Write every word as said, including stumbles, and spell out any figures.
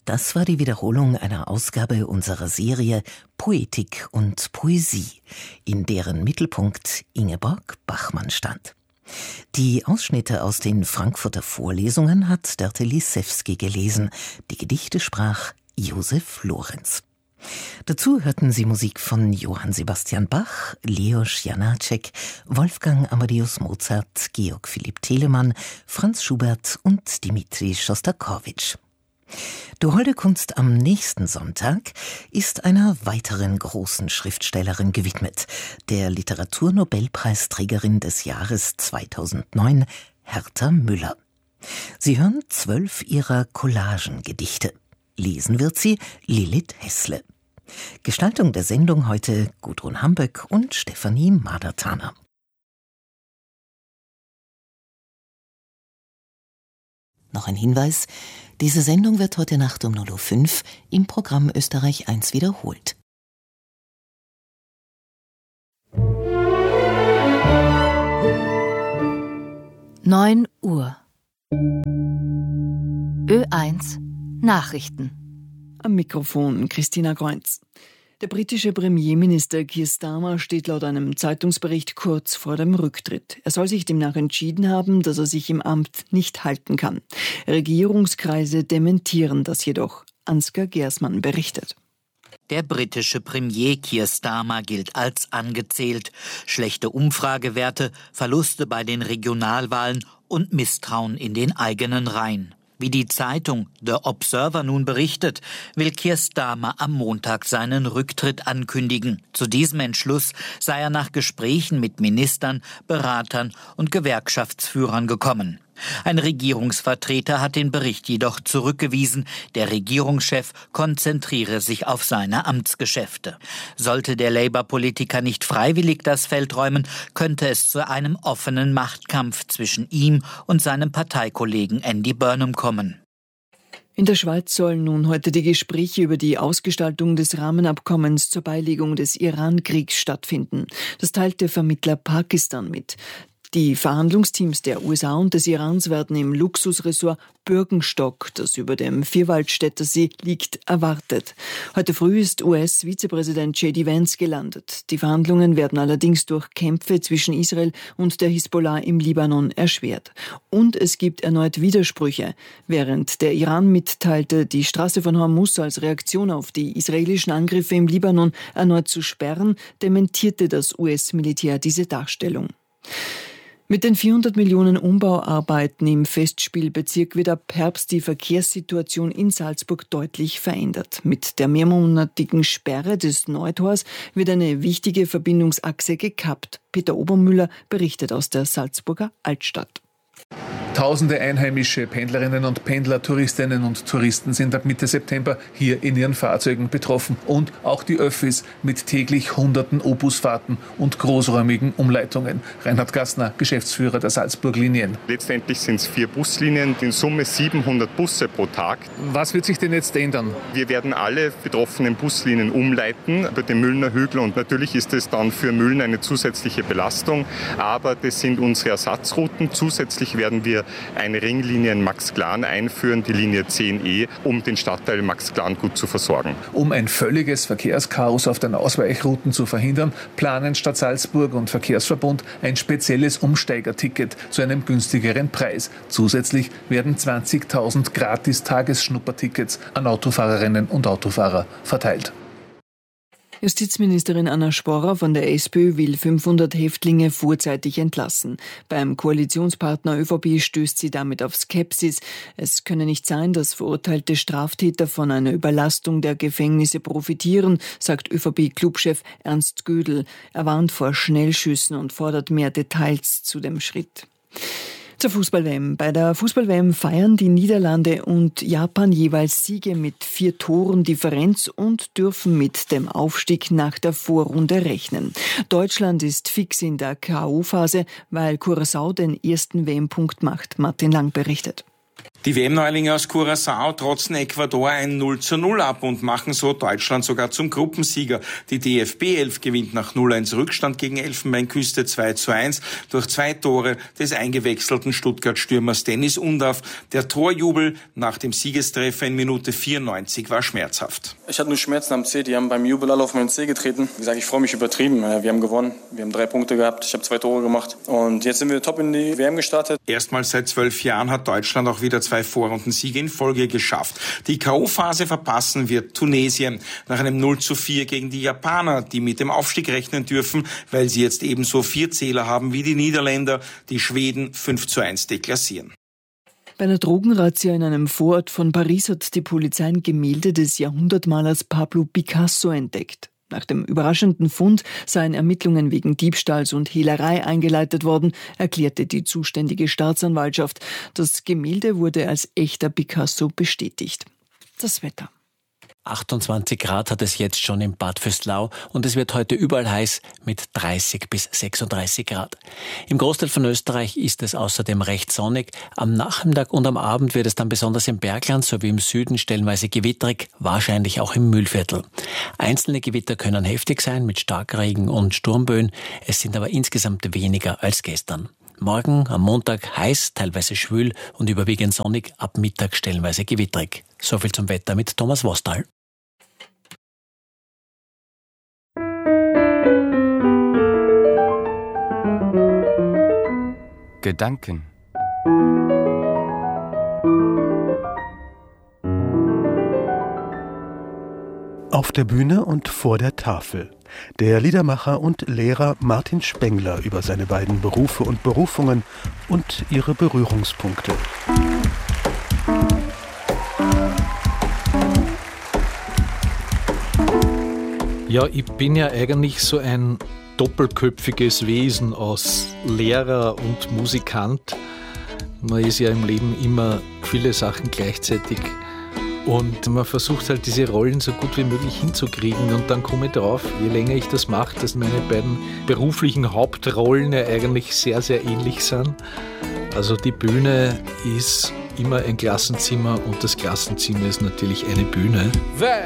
Das war die Wiederholung einer Ausgabe unserer Serie Poetik und Poesie, in deren Mittelpunkt Ingeborg Bachmann stand. Die Ausschnitte aus den Frankfurter Vorlesungen hat Dörte Lisewski gelesen. Die Gedichte sprach Josef Lorenz. Dazu hörten Sie Musik von Johann Sebastian Bach, Leos Janáček, Wolfgang Amadeus Mozart, Georg Philipp Telemann, Franz Schubert und Dmitri Schostakowitsch. Du holde Kunst am nächsten Sonntag ist einer weiteren großen Schriftstellerin gewidmet, der Literaturnobelpreisträgerin des Jahres zweitausendneun, Herta Müller. Sie hören zwölf ihrer Collagengedichte. Lesen wird sie Lilith Hessle. Gestaltung der Sendung heute Gudrun Hamböck und Stefanie Madertaner. Noch ein Hinweis: Diese Sendung wird heute Nacht um null Uhr fünf im Programm Österreich eins wiederholt. neun Uhr. Ö eins Nachrichten. Am Mikrofon Christina Kreuz. Der britische Premierminister Keir Starmer steht laut einem Zeitungsbericht kurz vor dem Rücktritt. Er soll sich demnach entschieden haben, dass er sich im Amt nicht halten kann. Regierungskreise dementieren das jedoch. Ansgar Gersmann berichtet. Der britische Premier Keir Starmer gilt als angezählt. Schlechte Umfragewerte, Verluste bei den Regionalwahlen und Misstrauen in den eigenen Reihen. Wie die Zeitung The Observer nun berichtet, will Keir Starmer am Montag seinen Rücktritt ankündigen. Zu diesem Entschluss sei er nach Gesprächen mit Ministern, Beratern und Gewerkschaftsführern gekommen. Ein Regierungsvertreter hat den Bericht jedoch zurückgewiesen. Der Regierungschef konzentriere sich auf seine Amtsgeschäfte. Sollte der Labour-Politiker nicht freiwillig das Feld räumen, könnte es zu einem offenen Machtkampf zwischen ihm und seinem Parteikollegen Andy Burnham kommen. In der Schweiz sollen nun heute die Gespräche über die Ausgestaltung des Rahmenabkommens zur Beilegung des Iran-Kriegs stattfinden. Das teilte Vermittler Pakistan mit. Die Verhandlungsteams der U S A und des Irans werden im Luxusresort Bürgenstock, das über dem Vierwaldstätter See liegt, erwartet. Heute früh ist U S-Vizepräsident J D Vance gelandet. Die Verhandlungen werden allerdings durch Kämpfe zwischen Israel und der Hisbollah im Libanon erschwert. Und es gibt erneut Widersprüche. Während der Iran mitteilte, die Straße von Hormuz als Reaktion auf die israelischen Angriffe im Libanon erneut zu sperren, dementierte das U S-Militär diese Darstellung. Mit den vierhundert Millionen Umbauarbeiten im Festspielbezirk wird ab Herbst die Verkehrssituation in Salzburg deutlich verändert. Mit der mehrmonatigen Sperre des Neutors wird eine wichtige Verbindungsachse gekappt. Peter Obermüller berichtet aus der Salzburger Altstadt. Tausende einheimische Pendlerinnen und Pendler, Touristinnen und Touristen sind ab Mitte September hier in ihren Fahrzeugen betroffen. Und auch die Öffis mit täglich hunderten O-Bus-Fahrten und großräumigen Umleitungen. Reinhard Gassner, Geschäftsführer der Salzburg-Linien. Letztendlich sind es vier Buslinien, in Summe siebenhundert Busse pro Tag. Was wird sich denn jetzt ändern? Wir werden alle betroffenen Buslinien umleiten über den Müllner Hügel. Und natürlich ist es dann für Mühlen eine zusätzliche Belastung. Aber das sind unsere Ersatzrouten. Zusätzlich werden wir eine Ringlinie in Maxglan einführen, die Linie zehn E, um den Stadtteil Maxglan gut zu versorgen. Um ein völliges Verkehrschaos auf den Ausweichrouten zu verhindern, planen Stadt Salzburg und Verkehrsverbund ein spezielles Umsteigerticket zu einem günstigeren Preis. Zusätzlich werden zwanzigtausend Gratis-Tagesschnuppertickets an Autofahrerinnen und Autofahrer verteilt. Justizministerin Anna Sporrer von der SPÖ will fünfhundert Häftlinge vorzeitig entlassen. Beim Koalitionspartner ÖVP stößt sie damit auf Skepsis. Es könne nicht sein, dass verurteilte Straftäter von einer Überlastung der Gefängnisse profitieren, sagt ÖVP-Clubchef Ernst Gödel. Er warnt vor Schnellschüssen und fordert mehr Details zu dem Schritt. Zur Fußball-W M. Bei der Fußball-W M feiern die Niederlande und Japan jeweils Siege mit vier Toren Differenz und dürfen mit dem Aufstieg nach der Vorrunde rechnen. Deutschland ist fix in der K O-Phase, weil Curaçao den ersten W M-Punkt macht. Martin Lang berichtet. Die W M-Neulinge aus Curaçao trotzen Ecuador ein null zu null ab und machen so Deutschland sogar zum Gruppensieger. Die D F B elf gewinnt nach null eins Rückstand gegen Elfenbeinküste zwei zu eins durch zwei Tore des eingewechselten Stuttgart-Stürmers Dennis Undaff. Der Torjubel nach dem Siegestreffer in Minute vierundneunzig war schmerzhaft. Ich hatte nur Schmerzen am Zeh, die haben beim Jubel alle auf meinen Zeh getreten. Wie gesagt, ich freue mich übertrieben. Wir haben gewonnen, wir haben drei Punkte gehabt, ich habe zwei Tore gemacht und jetzt sind wir top in die W M gestartet. Erstmals seit zwölf Jahren hat Deutschland auch wieder zwei Vorrundensiege in Folge geschafft. Die K O-Phase verpassen wird Tunesien nach einem null zu vier gegen die Japaner, die mit dem Aufstieg rechnen dürfen, weil sie jetzt ebenso vier Zähler haben wie die Niederländer, die Schweden fünf zu eins deklassieren. Bei einer Drogenrazzia in einem Vorort von Paris hat die Polizei ein Gemälde des Jahrhundertmalers Pablo Picasso entdeckt. Nach dem überraschenden Fund seien Ermittlungen wegen Diebstahls und Hehlerei eingeleitet worden, erklärte die zuständige Staatsanwaltschaft. Das Gemälde wurde als echter Picasso bestätigt. Das Wetter. achtundzwanzig Grad hat es jetzt schon in Bad Vöslau und es wird heute überall heiß mit dreißig bis sechsunddreißig Grad. Im Großteil von Österreich ist es außerdem recht sonnig. Am Nachmittag und am Abend wird es dann besonders im Bergland sowie im Süden stellenweise gewitterig, wahrscheinlich auch im Mühlviertel. Einzelne Gewitter können heftig sein mit Starkregen und Sturmböen, es sind aber insgesamt weniger als gestern. Morgen am Montag heiß, teilweise schwül und überwiegend sonnig, ab Mittag stellenweise gewitterig. So viel zum Wetter mit Thomas Wostal. Gedanken. Auf der Bühne und vor der Tafel. Der Liedermacher und Lehrer Martin Spengler über seine beiden Berufe und Berufungen und ihre Berührungspunkte. Ja, ich bin ja eigentlich so ein doppelköpfiges Wesen aus Lehrer und Musikant. Man ist ja im Leben immer viele Sachen gleichzeitig. Und man versucht halt diese Rollen so gut wie möglich hinzukriegen und dann komme ich drauf, je länger ich das mache, dass meine beiden beruflichen Hauptrollen ja eigentlich sehr, sehr ähnlich sind. Also die Bühne ist immer ein Klassenzimmer und das Klassenzimmer ist natürlich eine Bühne.